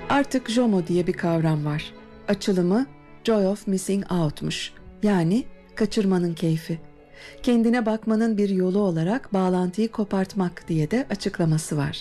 Artık JOMO diye bir kavram var. Açılımı Joy of Missing Out'muş. Yani kaçırmanın keyfi. Kendine bakmanın bir yolu olarak bağlantıyı kopartmak diye de açıklaması var.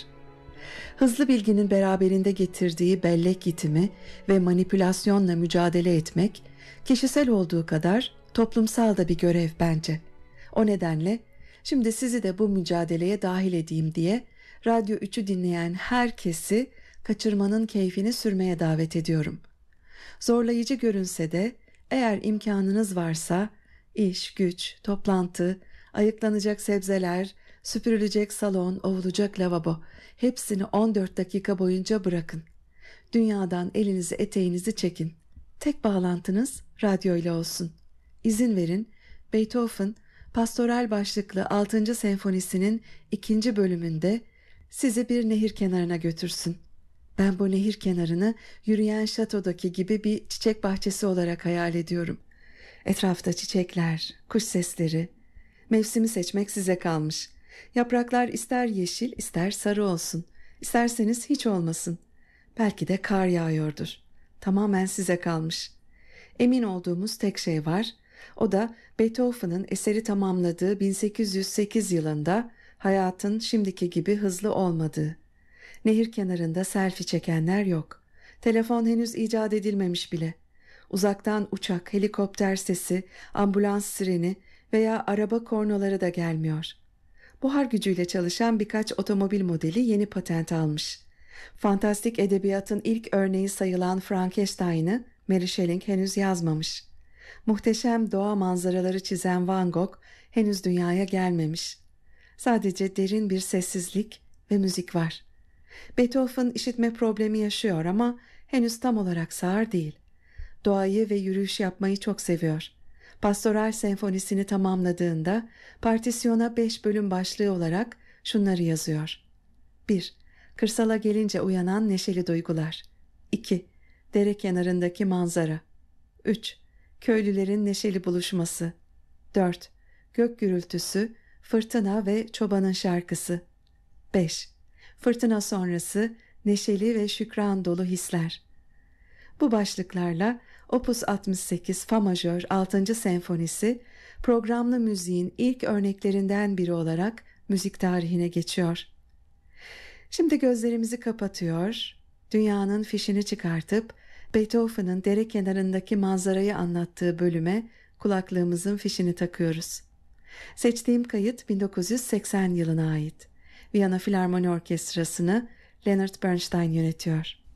Hızlı bilginin beraberinde getirdiği bellek yitimi ve manipülasyonla mücadele etmek, kişisel olduğu kadar toplumsal da bir görev bence. O nedenle şimdi sizi de bu mücadeleye dahil edeyim diye Radyo 3'ü dinleyen herkesi kaçırmanın keyfini sürmeye davet ediyorum. Zorlayıcı görünse de eğer imkanınız varsa iş, güç, toplantı, ayıklanacak sebzeler, süpürülecek salon, ovulacak lavabo hepsini 14 dakika boyunca bırakın. Dünyadan elinizi eteğinizi çekin. Tek bağlantınız radyo ile olsun. İzin verin Beethoven Pastoral başlıklı 6. senfonisinin 2. bölümünde sizi bir nehir kenarına götürsün. Ben bu nehir kenarını yürüyen şatodaki gibi bir çiçek bahçesi olarak hayal ediyorum. Etrafta çiçekler, kuş sesleri. Mevsimi seçmek size kalmış. Yapraklar ister yeşil ister sarı olsun. İsterseniz hiç olmasın. Belki de kar yağıyordur. Tamamen size kalmış. Emin olduğumuz tek şey var. O da Beethoven'ın eseri tamamladığı 1808 yılında hayatın şimdiki gibi hızlı olmadığı. Nehir kenarında selfie çekenler yok. Telefon henüz icat edilmemiş bile. Uzaktan uçak, helikopter sesi, ambulans sireni veya araba kornaları da gelmiyor. Buhar gücüyle çalışan birkaç otomobil modeli yeni patent almış. Fantastik edebiyatın ilk örneği sayılan Frankenstein'ı Mary Shelley henüz yazmamış. Muhteşem doğa manzaraları çizen Van Gogh henüz dünyaya gelmemiş. Sadece derin bir sessizlik ve müzik var. Beethoven işitme problemi yaşıyor ama henüz tam olarak sağır değil. Doğayı ve yürüyüş yapmayı çok seviyor. Pastoral senfonisini tamamladığında partisyona 5 bölüm başlığı olarak şunları yazıyor. 1. Kırsala gelince uyanan neşeli duygular. 2. Dere kenarındaki manzara. 3. Köylülerin neşeli buluşması. 4. Gök gürültüsü, fırtına ve çobanın şarkısı. 5. Fırtına sonrası neşeli ve şükran dolu hisler. Bu başlıklarla Opus 68 Fa majör 6. senfonisi programlı müziğin ilk örneklerinden biri olarak müzik tarihine geçiyor. Şimdi gözlerimizi kapatıyor, dünyanın fişini çıkartıp Beethoven'ın dere kenarındaki manzarayı anlattığı bölüme kulaklığımızın fişini takıyoruz. Seçtiğim kayıt 1980 yılına ait. Viyana Filarmoni Orkestrası'nı Leonard Bernstein yönetiyor.